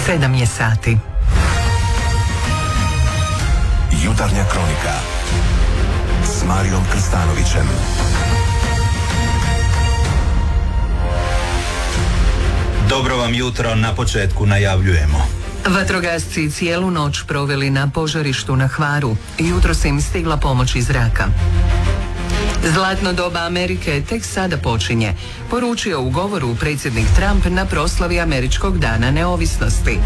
7 je sati. Jutarnja kronika s Marijom Krstanovićem. Dobro vam jutro, na početku najavljujemo. Vatrogasci cijelu noć proveli na požarištu na Hvaru. Jutros im stigla pomoć iz zraka. Zlatno doba Amerike tek sada počinje, poručio u govoru predsjednik Trump na proslavi Američkog dana neovisnosti.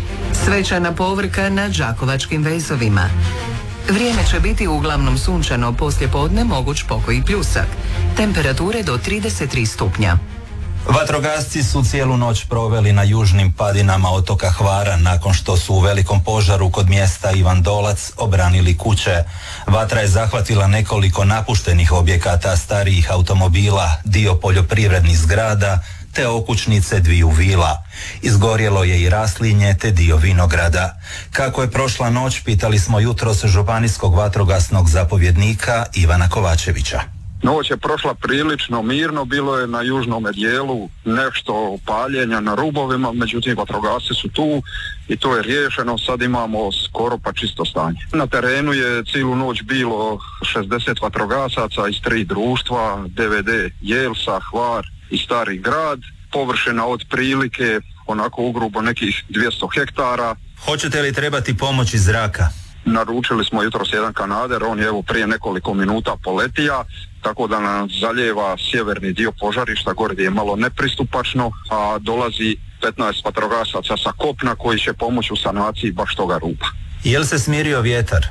Svečana povorka na Đakovačkim vezovima. Vrijeme će biti uglavnom sunčano, poslijepodne moguć pokoji pljusak. Temperature do 33 stupnja. Vatrogasci su cijelu noć proveli na južnim padinama otoka Hvara nakon što su u velikom požaru kod mjesta Ivan Dolac obranili kuće. Vatra je zahvatila nekoliko napuštenih objekata, starijih automobila, dio poljoprivrednih zgrada te okućnice dviju vila. Izgorjelo je i raslinje te dio vinograda. Kako je prošla noć, pitali smo jutros županijskog vatrogasnog zapovjednika Ivana Kovačevića. Noć je prošla prilično mirno, bilo je na južnom dijelu nešto paljenja na rubovima, međutim vatrogasci su tu i to je riješeno, sad imamo skoro pa čisto stanje. Na terenu je cijelu noć bilo 60 vatrogasaca iz 3 društva, DVD Jelsa, Hvar i Stari grad, površina otprilike onako ugrubo nekih 200 hektara. Hoćete li trebati pomoć iz zraka? Naručili smo jutros jedan kanader, on je evo prije nekoliko minuta poletija, tako da nam zalijeva sjeverni dio požarišta, gore gdje je malo nepristupačno, a dolazi 15 vatrogasaca sa kopna koji će pomoći u sanaciji baš toga ruba. Je li se smirio vjetar?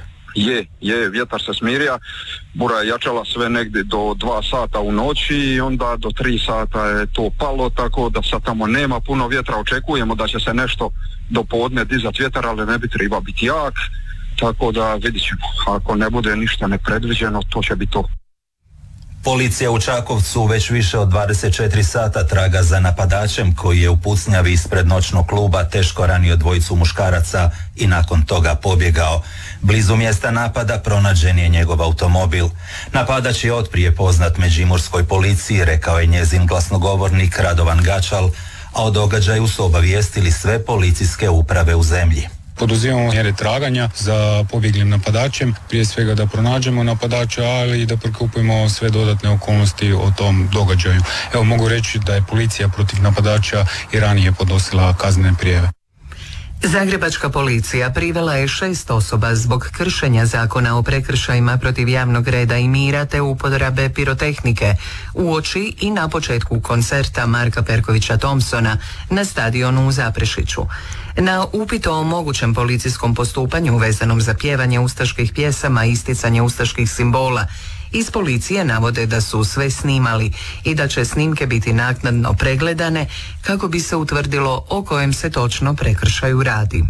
Je, vjetar se smirija, bura je jačala sve negdje do 2 sata u noći i onda do 3 sata je to palo, tako da sad tamo nema puno vjetra, očekujemo da će se nešto do podne dizat vjetar, ali ne bi treba biti jak. Tako da vidit ćemo, ako ne bude ništa nepredviđeno, to će biti to. Policija u Čakovcu već više od 24 sata traga za napadačem koji je u pucnjavi ispred noćnog kluba teško ranio dvojicu muškaraca i nakon toga pobjegao. Blizu mjesta napada pronađen je njegov automobil. Napadač je otprije poznat međimurskoj policiji, rekao je njezin glasnogovornik Radovan Gačal, a o događaju su obavijestili sve policijske uprave u zemlji. Poduzimamo mjere traganja za pobjeglim napadačem, prije svega da pronađemo napadača, ali i da prikupimo sve dodatne okolnosti o tom događaju. Evo, mogu reći da je policija protiv napadača i ranije podnosila kaznene prijave. Zagrebačka policija privela je 6 osoba zbog kršenja zakona o prekršajima protiv javnog reda i mira te uporabe pirotehnike uoči i na početku koncerta Marka Perkovića Thompsona na stadionu u Zaprešiću. Na upit o mogućem policijskom postupanju vezanom za pjevanje ustaških pjesama i isticanje ustaških simbola, iz policije navode da su sve snimali i da će snimke biti naknadno pregledane kako bi se utvrdilo o kojem se točno prekršaju radi.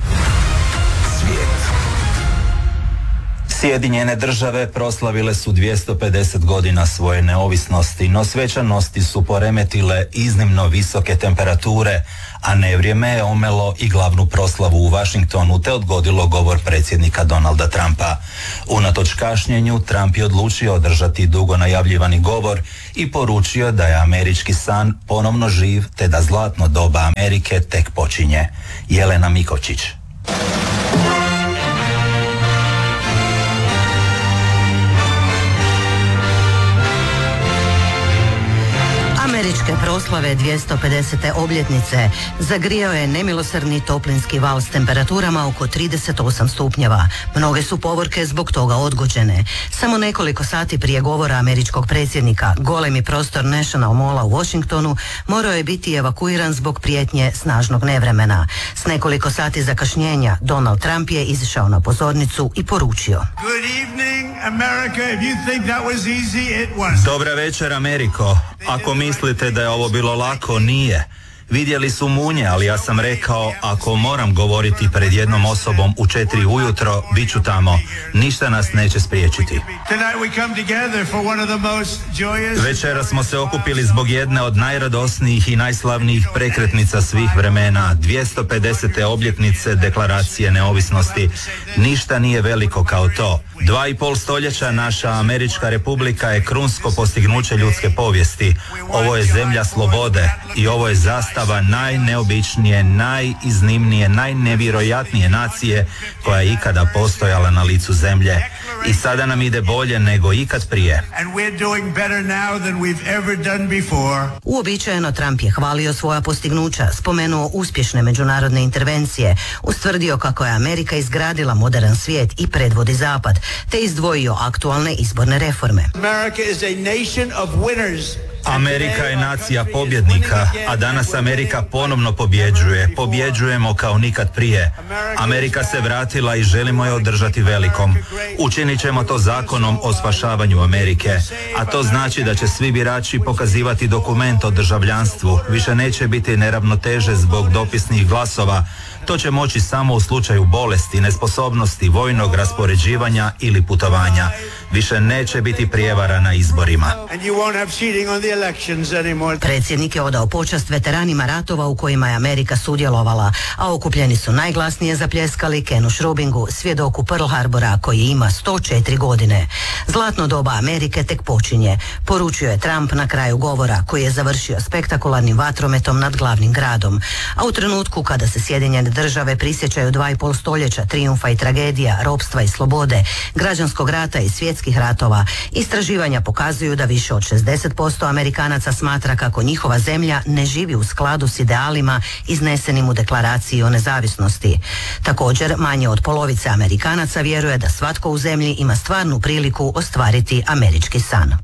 Sjedinjene države proslavile su 250 godina svoje neovisnosti, no svečanosti su poremetile iznimno visoke temperature, a nevrijeme je omelo i glavnu proslavu u Washingtonu te odgodilo govor predsjednika Donalda Trumpa. Unatoč kašnjenju, Trump je odlučio održati dugo najavljivani govor i poručio da je američki san ponovno živ te da zlatno doba Amerike tek počinje. Jelena Mikočić. Američke proslave 250. obljetnice zagrijao je nemilosrdni toplinski val s temperaturama oko 38 stupnjeva. Mnoge su povorke zbog toga odgođene. Samo nekoliko sati prije govora američkog predsjednika, golemi prostor National Malla u Washingtonu morao je biti evakuiran zbog prijetnje snažnog nevremena. S nekoliko sati zakašnjenja Donald Trump je izišao na pozornicu i poručio: Good evening, America. If you think that was easy, it wasn't. Dobra večer, Ameriko. Ako mislite da je ovo bilo lako, nije. Vidjeli su munje, ali ja sam rekao, ako moram govoriti pred jednom osobom u 4 ujutro, bit ću tamo. Ništa nas neće spriječiti. Večera smo se okupili zbog jedne od najradosnijih i najslavnijih prekretnica svih vremena, 250. obljetnice Deklaracije neovisnosti. Ništa nije veliko kao to. 2,5 stoljeća naša Američka republika je krunsko postignuće ljudske povijesti. Ovo je zemlja slobode i ovo je zastava najneobičnije, najiznimnije, najnevjerojatnije nacije koja je ikada postojala na licu zemlje. I sada nam ide bolje nego ikad prije. Uobičajeno Trump je hvalio svoja postignuća, spomenuo uspješne međunarodne intervencije, ustvrdio kako je Amerika izgradila moderan svijet i predvodi zapad, te izdvojio aktualne izborne reforme. Amerika je nacija pobjednika, a danas Amerika ponovno pobjeđuje. Pobjeđujemo kao nikad prije. Amerika se vratila i želimo je održati velikom. Učinit ćemo to zakonom o spašavanju Amerike, a to znači da će svi birači pokazivati dokument o državljanstvu. Više neće biti neravnoteže zbog dopisnih glasova. To će moći samo u slučaju bolesti, nesposobnosti, vojnog raspoređivanja ili putovanja. Više neće biti prijevara na izborima. Predsjednik je odao počast veteranima ratova u kojima je Amerika sudjelovala, a okupljeni su najglasnije zapljeskali Kenu Šrubingu, svjedoku Pearl Harbora koji ima 104 godine. Zlatno doba Amerike tek počinje, poručio je Trump na kraju govora koji je završio spektakularnim vatrometom nad glavnim gradom. A u trenutku kada se Sjedinjene države prisjećaju 2,5 stoljeća trijumfa i tragedija, ropstva i slobode, građanskog rata i svjetskih ratova, istraživanja pokazuju da više od 60% Amerikanaca smatra kako njihova zemlja ne živi u skladu s idealima iznesenim u deklaraciji o nezavisnosti. Također, manje od polovice Amerikanaca vjeruje da svatko u zemlji ima stvarnu priliku ostvariti američki san.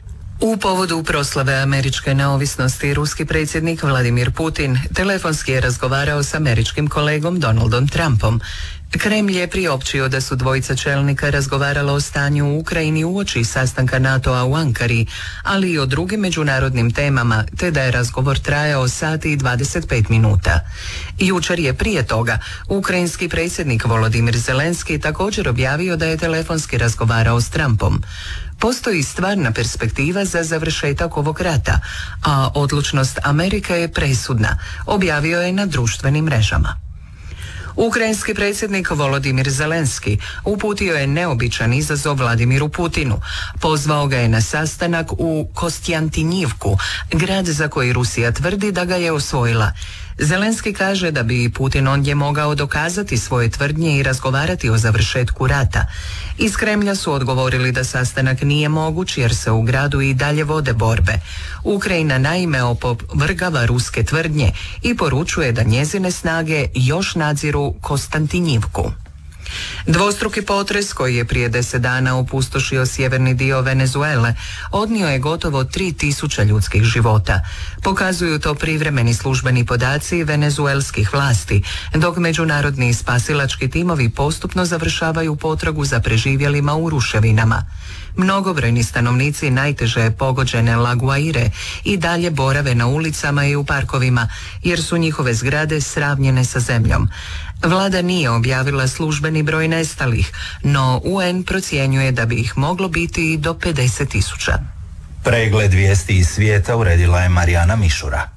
U povodu proslave američke neovisnosti ruski predsjednik Vladimir Putin telefonski je razgovarao s američkim kolegom Donaldom Trumpom. Kremlj je priopćio da su dvojica čelnika razgovarala o stanju u Ukrajini uoči sastanka NATO-a u Ankari, ali i o drugim međunarodnim temama, te da je razgovor trajao sat i 25 minuta. Jučer je prije toga ukrajinski predsjednik Volodimir Zelenski također objavio da je telefonski razgovarao s Trumpom. Postoji stvarna perspektiva za završetak ovog rata, a odlučnost Amerike je presudna, objavio je na društvenim mrežama. Ukrajinski predsjednik Volodimir Zelenski uputio je neobičan izazov Vladimiru Putinu. Pozvao ga je na sastanak u Kostjantinjivku, grad za koji Rusija tvrdi da ga je osvojila. Zelenski kaže da bi Putin ondje mogao dokazati svoje tvrdnje i razgovarati o završetku rata. Iz Kremlja su odgovorili da sastanak nije moguć jer se u gradu i dalje vode borbe. Ukrajina naime opovrgava ruske tvrdnje i poručuje da njezine snage još nadziru Konstantinjivku. Dvostruki potres koji je prije 10 dana opustošio sjeverni dio Venezuele odnio je gotovo 3000 ljudskih života. Pokazuju to privremeni službeni podaci venezuelskih vlasti, dok međunarodni spasilački timovi postupno završavaju potragu za preživjelima u ruševinama. Mnogobrojni stanovnici najteže pogođene La Guaire i dalje borave na ulicama i u parkovima, jer su njihove zgrade sravnjene sa zemljom. Vlada nije objavila službeni broj nestalih, no UN procjenjuje da bi ih moglo biti i do 50.000. Pregled vijesti iz svijeta uredila je Marijana Mišura.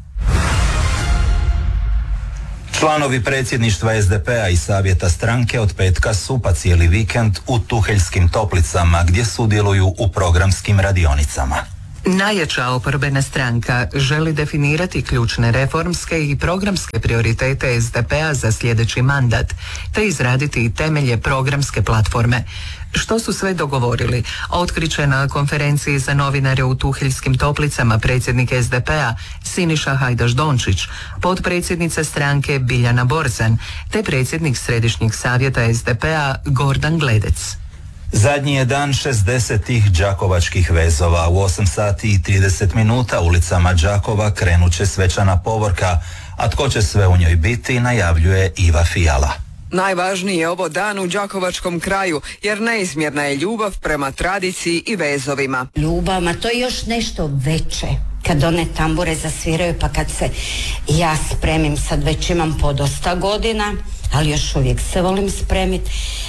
Članovi predsjedništva SDP-a i savjeta stranke od petka su pa cijeli vikend u Tuheljskim Toplicama gdje sudjeluju u programskim radionicama. Najjača oporbena stranka želi definirati ključne reformske i programske prioritete SDP-a za sljedeći mandat, te izraditi temelje programske platforme. Što su sve dogovorili, otkriće na konferenciji za novinare u Tuheljskim Toplicama predsjednik SDP-a Siniša Hajdaš-Dončić, potpredsjednica stranke Biljana Borzan, te predsjednik Središnjeg savjeta SDP-a Gordan Gledec. Zadnji je dan 60. đakovačkih vezova. U 8 sati i 30 minuta ulicama Đakova krenut će svečana povorka, a tko će sve u njoj biti najavljuje Iva Fijala. Najvažniji je ovo dan u đakovačkom kraju, jer neizmjerna je ljubav prema tradiciji i vezovima. Ljubav, ma to je još nešto veće. Kad one tambure zasviraju, pa kad se ja spremim, sad već imam podosta godina, ali još uvijek se volim spremiti.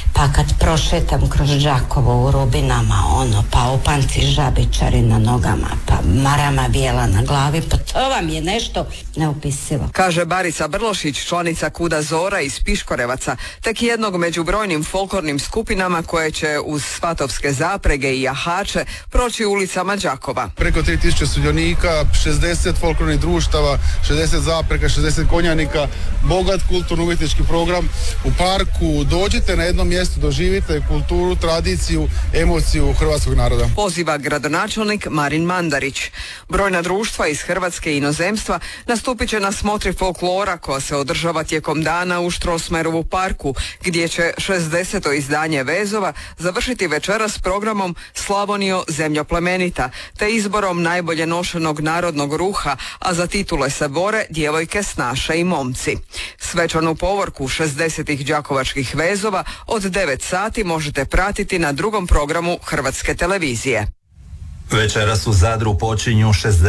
pa kad prošetam kroz Đakovo u Rubinama, pa opanci žabičari na nogama, pa marama bijela na glavi, pa to vam je nešto neopisivo. Kaže Barica Brlošić, članica Kuda Zora iz Piškorevaca, tek jednog među brojnim folklornim skupinama koje će uz svatovske zaprege i jahače proći ulicama Đakova. Preko 3000 sudionika, 60 folklornih društava, 60 zaprega, 60 konjanika, bogat kulturno-umjetnički program u parku. Dođite na jedno mjesto, doživite kulturu, tradiciju, emociju hrvatskog naroda. Poziva gradonačelnik Marin Mandarić. Brojna društva iz Hrvatske i inozemstva nastupit će na smotri folklora koja se održava tijekom dana u Strossmayerovu parku, gdje će 60. izdanje Vezova završiti večeras programom Slavonijo, zemljo plemenita, te izborom najbolje nošenog narodnog ruha, a za titule se bore djevojke, snaše i momci. Svečanu povorku 60. đakovačkih vezova od 9 sati možete pratiti na drugom programu Hrvatske televizije. Večeras u Zadru počinju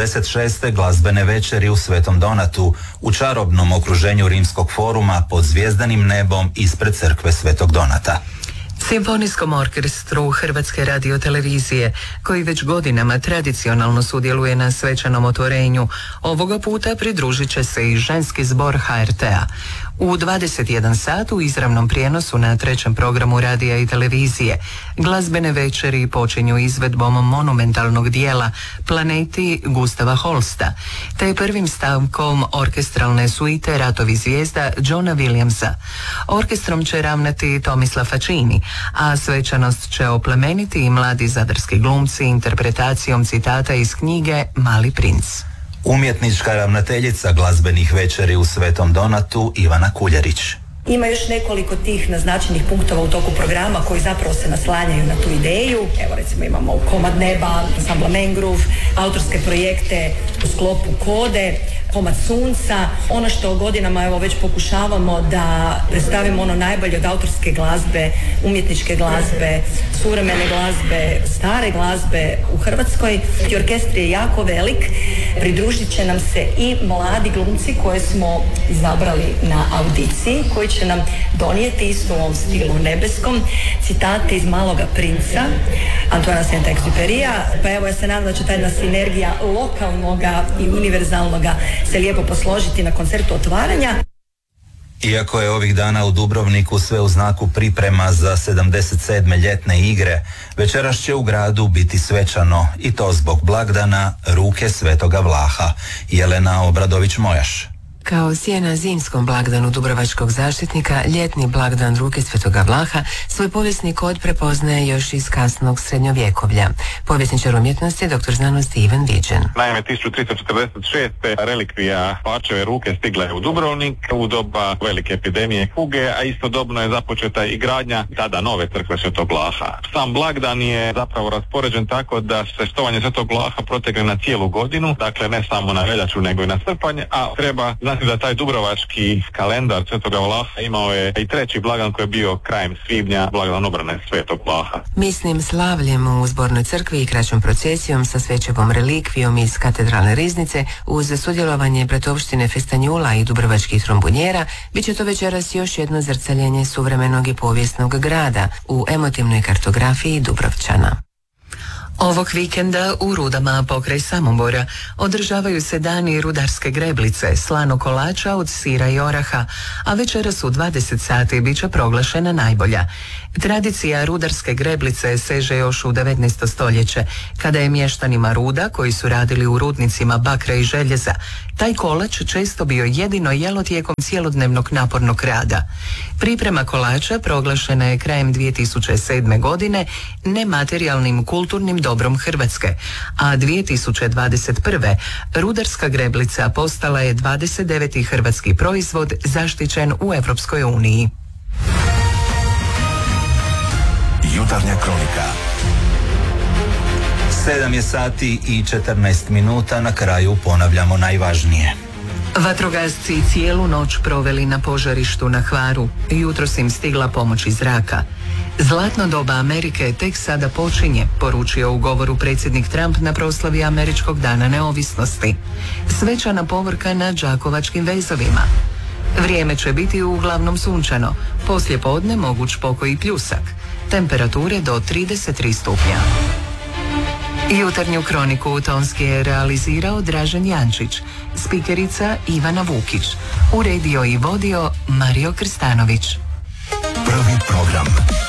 66. glazbene večeri u Svetom Donatu, u čarobnom okruženju Rimskog foruma pod zvjezdanim nebom ispred crkve Svetog Donata. Simfonijskom orkestru Hrvatske radiotelevizije, koji već godinama tradicionalno sudjeluje na svečanom otvorenju, ovoga puta pridružit će se i ženski zbor HRT-a. U 21 sat u izravnom prijenosu na 3. programu radija i televizije glazbene večeri počinju izvedbom monumentalnog dijela Planeti Gustava Holsta, te prvim stavkom orkestralne suite Ratovi zvijezda Johna Williamsa. Orkestrom će ravnati Tomislav Facini, a svečanost će oplemeniti i mladi zadarski glumci interpretacijom citata iz knjige Mali princ. Umjetnička ravnateljica glazbenih večeri u Svetom Donatu Ivana Kuljarić. Ima još nekoliko tih naznačenih punktova u toku programa koji zapravo se naslanjaju na tu ideju. Evo recimo imamo Komad neba, ansambla Mangrove, autorske projekte u sklopu Kode, Komad sunca. Ono što godinama evo već pokušavamo da predstavimo ono najbolje od autorske glazbe, umjetničke glazbe, suvremene glazbe, stare glazbe u Hrvatskoj. I orkestr je jako velik. Pridružit će nam se i mladi glumci koje smo izabrali na audiciji, koji će nam donijeti isto u ovom stilu nebeskom citate iz Maloga princa Antoana Saint-Exupéryja. Pa evo, ja se nadam da će ta jedna sinergija lokalnoga i univerzalnoga se lijepo posložiti na koncertu otvaranja. Iako je ovih dana u Dubrovniku sve u znaku priprema za 77. ljetne igre, večeras će u gradu biti svečano, i to zbog blagdana Ruke Svetoga Vlaha. Jelena Obradović-Mojaš. Kao sjena zimskom blagdanu dubrovačkog zaštitnika, ljetni blagdan Ruke Svetoga Vlaha svoj povijesni kod prepoznaje još iz kasnog srednjovjekovlja. Povjesničar umjetnosti, doktor znanosti Ivan Viđen. Naime, 1346. relikvija Pačeve ruke stigla je u Dubrovnik u doba velike epidemije kuge, a istodobno je započeta i gradnja tada nove crkve Svetog Vlaha. Sam blagdan je zapravo raspoređen tako da se štovanje Svetog Vlaha protegne na cijelu godinu, dakle ne samo na veljaču nego i na srpanj, a treba da taj dubrovački kalendar Svetoga Vlaha imao je i treći blagdan koji je bio krajem svibnja, blagdan obrane Svetog Vlaha. Misnim slavljem u zbornoj crkvi i kraćom procesijom sa svećevom relikvijom iz katedralne riznice uz sudjelovanje bratovštine Festanjula i dubrovačkih trombunjera bit će to večeras još jedno zrcaljenje suvremenog i povijesnog grada u emotivnoj kartografiji Dubrovčana. Ovog vikenda u Rudama pokraj Samobora održavaju se dani rudarske greblice, slanog kolača od sira i oraha, a večeras u 20 sati bit će proglašena najbolja. Tradicija rudarske greblice seže još u 19. stoljeće, kada je mještanima Ruda, koji su radili u rudnicima bakra i željeza, taj kolač često bio jedino jelo tijekom cjelodnevnog napornog rada. Priprema kolača proglašena je krajem 2007. godine nematerijalnim kulturnim dobrom Hrvatske, a 2021. rudarska greblica postala je 29. hrvatski proizvod zaštićen u Europskoj uniji. Jutarnja kronika. 7 je sati i 14 minuta, na kraju ponavljamo najvažnije. Vatrogasci cijelu noć proveli na požarištu na Hvaru. Jutros im stigla pomoć iz zraka. Zlatno doba Amerike tek sada počinje, poručio u govoru predsjednik Trump na proslavi Američkog dana neovisnosti. Svečana povorka na đakovačkim vezovima. Vrijeme će biti uglavnom sunčano, poslije podne moguć pokoji pljusak, temperature do 33 stupnja. Jutarnju kroniku tonski je realizirao Dražen Jančić, spikerica Ivana Vukić, uredio i vodio Mario Krstanović. Prvi program.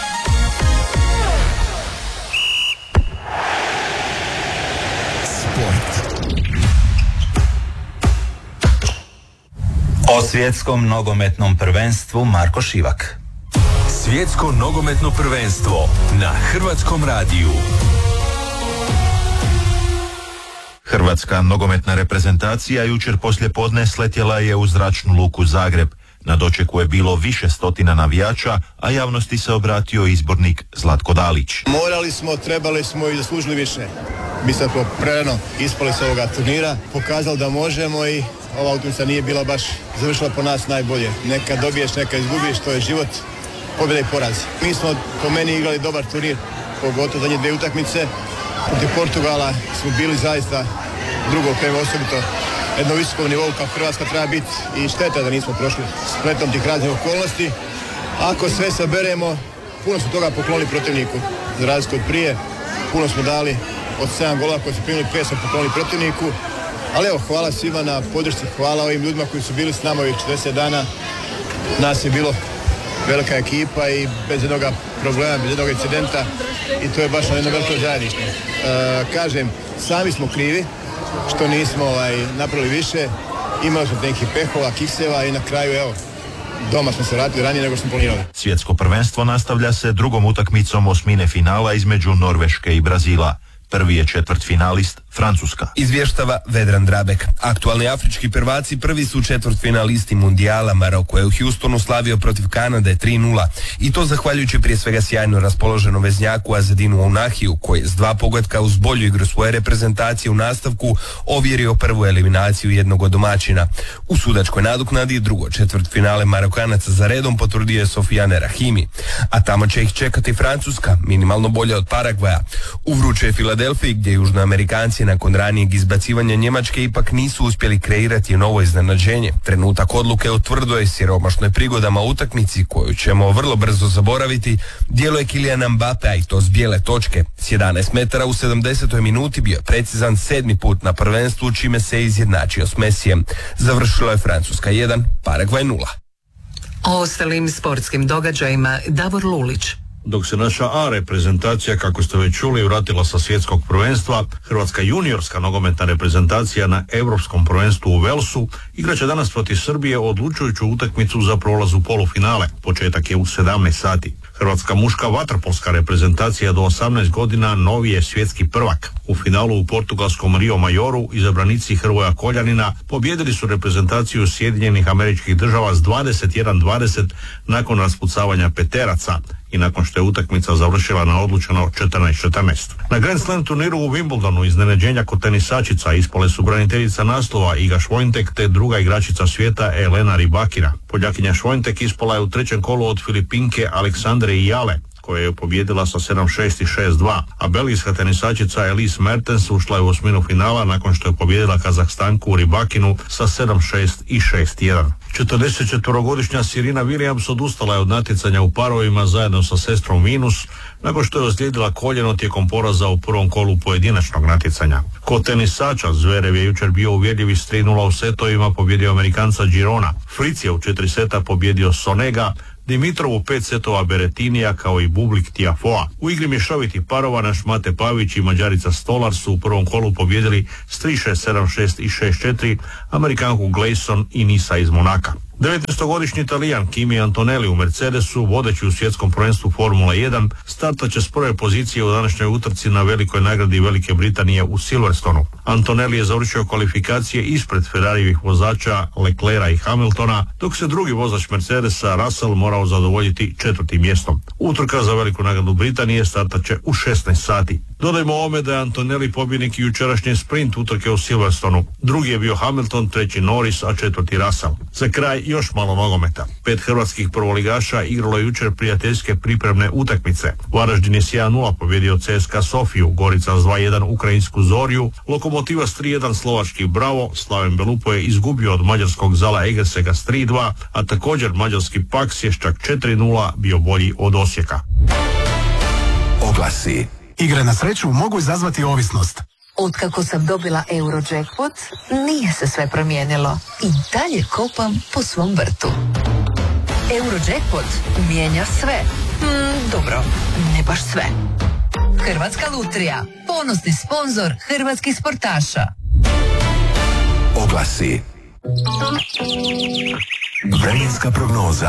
Sport. O svjetskom nogometnom prvenstvu Marko Šivak. Svjetsko nogometno prvenstvo na Hrvatskom radiju. Hrvatska nogometna reprezentacija jučer poslje podne sletjela je u zračnu luku Zagreb. Na dočeku je bilo više stotina navijača, a javnosti se obratio izbornik Zlatko Dalić. Morali smo, trebali smo i zaslužili više. Mislim da smo prerano ispali s ovoga turnira, pokazali da možemo i ova utakmica nije bila baš završila po nas najbolje. Neka dobiješ, neka izgubiš, to je život, pobjeda i poraz. Mi smo po meni igrali dobar turnir, pogotovo zadnje dvije utakmice. Protiv Portugala smo bili zaista drugo prema osobito jednom visokom nivou kao Hrvatska treba biti i šteta da nismo prošli spletom tih raznih okolnosti. Ako sve saberemo, puno smo toga poklonili protivniku, za razliku od prije. Puno smo dali od 7 golova koji su primili, 5 smo poklonili protivniku. Ali evo, hvala svima na podršci, hvala ovim ljudima koji su bili s nama ovih 40 dana. Nas je bilo velika ekipa i bez jednog problema, bez jednog incidenta i to je baš na jedno veliko zajedništvo. Kažem, sami smo krivi što nismo napravili više, imali smo nekih pehova, kikseva i na kraju evo, doma smo se vratili ranije nego smo planirali. Svjetsko prvenstvo nastavlja se drugom utakmicom osmine finala između Norveške i Brazila. Prvi je četvrtfinalist Francuska. Izvještava Vedran Drabek. Aktualni afrički prvaci prvi su četvrtfinalisti mundijala. Maroko je u Houstonu slavio protiv Kanade 3-0 i to zahvaljujući prije svega sjajno raspoloženom veznjaku Azedinu Ounahiju koji je s 2 pogotka uz bolju igru svoje reprezentacije u nastavku ovjerio prvu eliminaciju jednog od domaćina. U sudačkoj nadoknadi drugo četvrtfinale Marokanaca za redom potvrdio je Sofiane Rahimi, a tamo će ih čekati Francuska, minimalno bolje od Paragvaja. U vrućoj Filadelfiji gdje Južnoamerikanci nakon ranijeg izbacivanja Njemačke ipak nisu uspjeli kreirati novo iznenađenje. Trenutak odluke o tvrdoj siromašnoj prigodama utakmici koju ćemo vrlo brzo zaboraviti djeluje Kylian Mbappé, i to s bijele točke. S 11 metara u 70. minuti bio je precizan 7. put na prvenstvu čime se izjednačio s Messijem. Završila je Francuska 1, Paragvaj 0. O ostalim sportskim događajima Davor Lulić. Dok se naša A reprezentacija, kako ste već čuli, vratila sa svjetskog prvenstva, Hrvatska juniorska nogometna reprezentacija na Europskom prvenstvu u Velsu igraće danas protiv Srbije odlučujuću utakmicu za prolaz u polufinale. Početak je u 17 sati. Hrvatska muška vaterpolska reprezentacija do 18 godina novi je svjetski prvak. U finalu u portugalskom Rio Majoru izabranici Hrvoja Koljanina pobijedili su reprezentaciju Sjedinjenih Američkih Država s 21-20 nakon raspucavanja peteraca i nakon što je utakmica završila na odlučeno 14-14. Na Grand Slam turniru u Wimbledonu iznenađenja kod tenisačica ispale su braniteljica naslova Iga Švojntek te druga igračica svijeta Elena Rybakina. Poljakinja Švojntek ispala je u trećem kolu od Filipinke Aleksandre Ijale, koja je pobjedila sa 7-6 i 6-2, a belgijska tenisačica Elise Mertens ušla je u osminu finala nakon što je pobjedila Kazahstanku Rybakinu sa 7-6 i 6-1. 44-godišnja Serena Williams odustala je od natjecanja u parovima zajedno sa sestrom Venus nakon što je ozlijedila koljeno tijekom poraza u prvom kolu pojedinačnog natjecanja. Kod tenisača Zverev je jučer bio uvjerljiv i s 3-0 u setovima pobjedio Amerikanca Girona. Fritz je u 4 seta pobjedio Sonega, Dimitrov u 5 setova Beretinija kao i Bublik Tiafoa. U igri mješovitih parova naš Mate Pavić i Mađarica Stolar su u prvom kolu pobjedili s 3-6, 7-6 i 6-4 Amerikanku Gleison i Nisa iz Monaka. 19-godišnji Italijan Kimi Antonelli u Mercedesu, vodeći u svjetskom prvenstvu Formula 1, startat će s prve pozicije u današnjoj utrci na velikoj nagradi Velike Britanije u Silverstonu. Antonelli je završio kvalifikacije ispred Ferrarijevih vozača Leclerca i Hamiltona, dok se drugi vozač Mercedesa Russell morao zadovoljiti 4. mjestom. Utrka za Veliku nagradu Britanije startat će u 16 sati. Dodajmo ovome da je Antonelli pobjednik jučerašnje sprint utrke u Silverstonu. Drugi je bio Hamilton, treći Norris, a četvrti Russell. Za kraj još malo nogometa. 5 hrvatskih prvoligaša igralo je jučer prijateljske pripremne utakmice. Varaždin je s 1-0 pobjedio CSKA Sofiju, Gorica s 2-1 Ukrajinsku Zorju, Lokomotiva s 3-1 slovački Bravo, Slaven Belupo je izgubio od mađarskog Zala Egersega s 3-2, a također mađarski Paks je s čak 4-0 bio bolji od Osijeka. Oglasi. Igre na sreću mogu izazvati ovisnost. Otkako sam dobila Eurojackpot, nije se sve promijenilo. I dalje kopam po svom vrtu. Eurojackpot mijenja sve. Dobro, ne baš sve. Hrvatska lutrija, ponosni sponzor hrvatskih sportaša. Oglasi. Vremenska prognoza.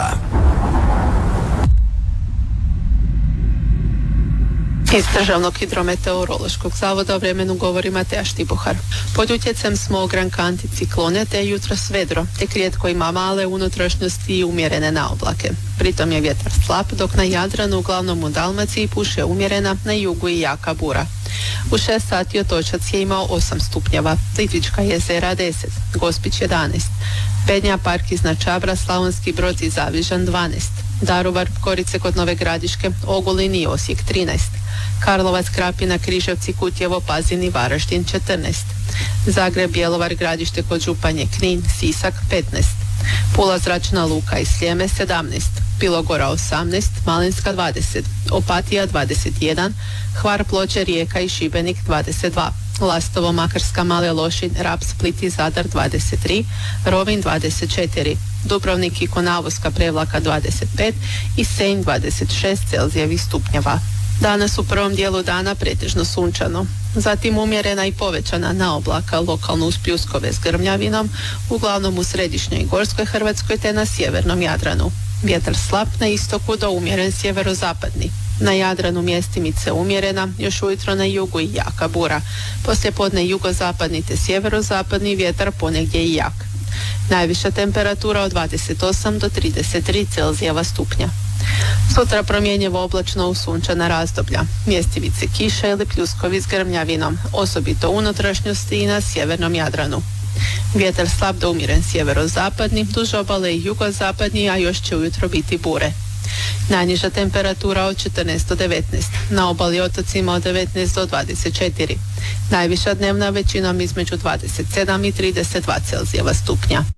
Iz Državnog hidrometeorološkog zavoda o vremenu govori Mateja Štibuhar. Pod utjecajem smoga anticiklone te jutros vedro, tek rijetko ima male unutrašnjosti i umjerene naoblake. Pritom je vjetar slab, dok na Jadranu, uglavnom u Dalmaciji, puše umjerena, na jugu i jaka bura. U 6 sati Otočac je imao 8 stupnjeva, Plitvička jezera 10, Gospić 11, Bednja park iznad Čabra, Slavonski Brod i Zavižan 12, Daruvar, Korice kod Nove Gradiške, Ogulin i Osijek 13, Karlovac, Krapina, Križevci, Kutjevo, Pazin i Varaždin 14, Zagreb, Bjelovar, Gradište kod Županje, Knin, Sisak 15, Pula, Zračna luka i Sljeme 17, Bilogora 18, Malinska 20, Opatija 21, Hvar, Ploče, Rijeka i Šibenik 22, Lastovo, Makarska, Male Lošinj, Rab, Split i Zadar 23, Rovinj 24, Dubrovnik i Konavoska, Prevlaka 25 i Senj 26 Celzijevih stupnjeva. Danas u prvom dijelu dana pretežno sunčano, zatim umjerena i povećana naoblaka, lokalno uz pljuskove s grmljavinom, uglavnom u središnjoj i gorskoj Hrvatskoj te na sjevernom Jadranu. Vjetar slab na istoku do umjeren sjeverozapadni. Na Jadranu mjestimice umjerena, još ujutro na jugu i jaka bura. Poslijepodne jugozapadni te sjeverozapadni vjetar ponegdje i jak. Najviša temperatura od 28 do 33 Celzijeva stupnja. Sutra promjenjivo oblačno uz sunčana razdoblja. Mjestimice kiše ili pljuskovi s grmljavinom, osobito unutrašnjosti i na sjevernom Jadranu. Vjetar slab do umjeren sjeverozapadni, duž obale i jugozapadni, a još će ujutro biti bure. Najniža temperatura od 14 do 19, na obali otocima od 19 do 24. Najviša dnevna većinom između 27 i 32 Celzijeva stupnja.